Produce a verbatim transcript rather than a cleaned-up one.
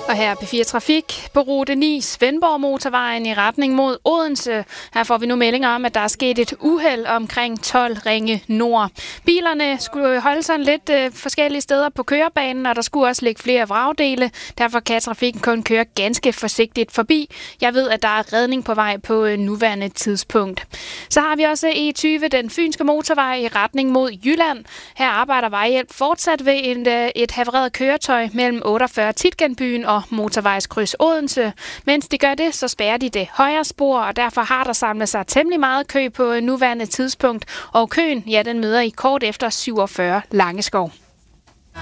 Og her er P fire Trafik på rute ni, Svendborg Motorvejen i retning mod Odense. Her får vi nu meldinger om, at der er sket et uheld omkring tolv Ringe Nord. Bilerne skulle holde sig lidt øh, forskellige steder på kørebanen, og der skulle også ligge flere vragdele. Derfor kan trafikken kun køre ganske forsigtigt forbi. Jeg ved, at der er redning på vej på øh, nuværende tidspunkt. Så har vi også E tyve, den fynske motorvej i retning mod Jylland. Her arbejder Vejhjælp fortsat ved en, øh, et havareret køretøj mellem otteogfyrre Tietgenbyen og motorvejskryds Odense. Mens de gør det, så spærrer de det højre spor, og derfor har der samlet sig temmelig meget kø på nuværende tidspunkt. Og køen, ja, den møder I kort efter syvogfyrre Langeskov.